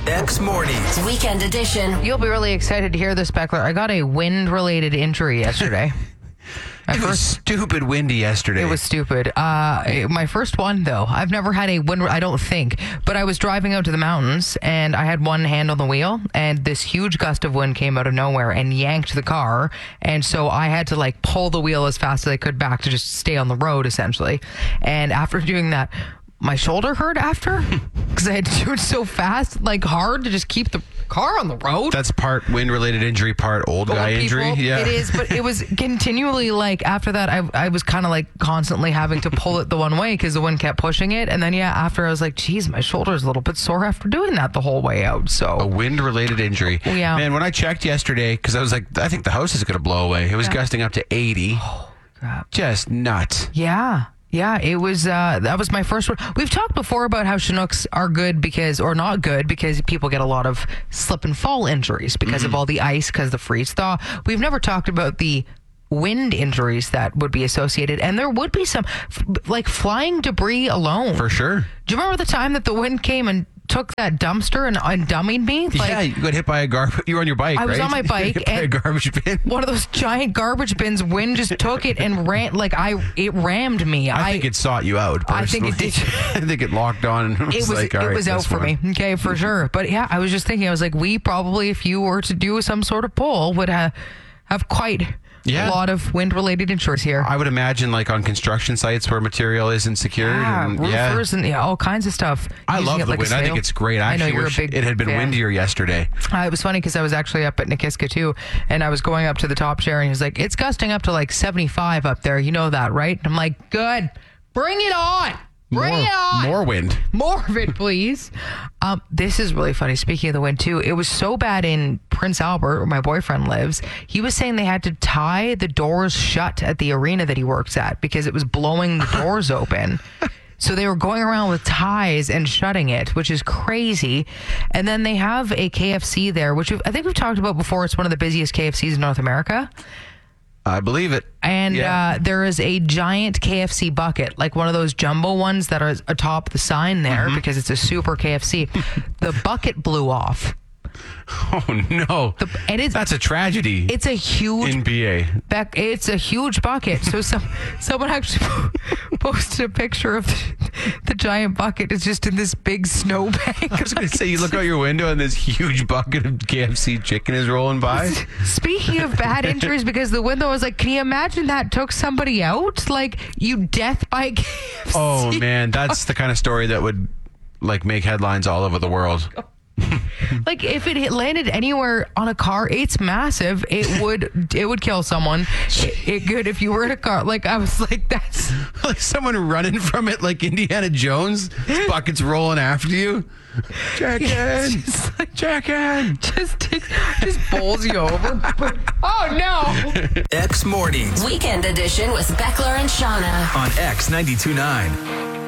X Mornings. Weekend edition. You'll be really excited to hear this, Beckler. I got a wind-related injury yesterday. It was stupid windy yesterday. It was stupid. My first one, though. I've never had a wind, I don't think. But I was driving out to the mountains, and I had one hand on the wheel, and this huge gust of wind came out of nowhere and yanked the car. And so I had to, pull the wheel as fast as I could back to just stay on the road, essentially. And after doing that, my shoulder hurt after because I had to do it so fast, hard to just keep the car on the road. That's part wind-related injury, part old guy injury. Yeah, it is, but it was continually after that, I was kind of constantly having to pull it the one way because the wind kept pushing it. And then, after I was like, geez, my shoulder's a little bit sore after doing that the whole way out. So a wind-related injury. Yeah. Man, when I checked yesterday, because I was like, I think the house is going to blow away. It was gusting up to 80. Oh, crap. Just nuts. Yeah. Yeah, it was, that was my first one. We've talked before about how Chinooks are good or not good because people get a lot of slip and fall injuries because of all the ice, because the freeze thaw. We've never talked about the wind injuries that would be associated, and there would be some, flying debris alone. For sure. Do you remember the time that the wind came and took that dumpster and dummied me? Yeah, you got hit by a garbage. You were on your bike, I right? was on my bike, hit by a garbage bin. One of those giant garbage bins. Wind just took it and ran. It rammed me. I think it sought you out. Personally. I think it did. I think it locked on. And It was out for me. Okay, for sure. But yeah, I was just thinking. I was like, we probably, if you were to do some sort of poll, would have quite. Yeah. A lot of wind-related insurance here. I would imagine on construction sites where material isn't secured. Roofers and all kinds of stuff. I love the wind. I think it's great. I know actually you're wish a big it had been fan. windier yesterday. It was funny because I was actually up at Nikiska too, and I was going up to the top share, and he was like, it's gusting up to 75 up there. You know that, right? And I'm like, good. Bring it on. Bring it on. More wind. More of it, please. This is really funny. Speaking of the wind, too, it was so bad in Prince Albert, where my boyfriend lives. He was saying they had to tie the doors shut at the arena that he works at because it was blowing the doors open. So they were going around with ties and shutting it, which is crazy. And then they have a KFC there, which I think we've talked about before. It's one of the busiest KFCs in North America. I believe it. And there is a giant KFC bucket, one of those jumbo ones that are atop the sign there because it's a super KFC. The bucket blew off. Oh, no. That's a tragedy. It's a huge... NBA. It's a huge bucket. So someone actually posted a picture of the giant bucket. It's just in this big snowbank. I was going to say, you look out your window and this huge bucket of KFC chicken is rolling by. Speaking of bad injuries, because the window was can you imagine that took somebody out? You death by KFC. Oh, man. That's the kind of story that would make headlines all over the world. If it landed anywhere on a car, it's massive. It would kill someone. It could if you were in a car. I was that's someone running from it like Indiana Jones. This bucket's rolling after you. Check in. Check in. Just bowls you over. Oh no. X Mornings Weekend edition with Beckler and Shauna on X 92.9.